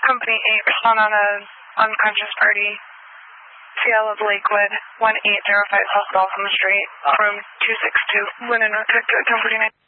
Company 8, respond on a unconscious party. Seattle of Lakewood, 1805 South Balsam Street, room 262. Linen North Texas, 1049.